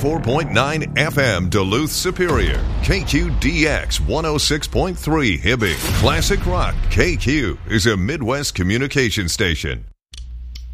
94.9 FM Duluth Superior. KQDX 106.3 Hibbing. Classic Rock KQ is a Midwest communication station.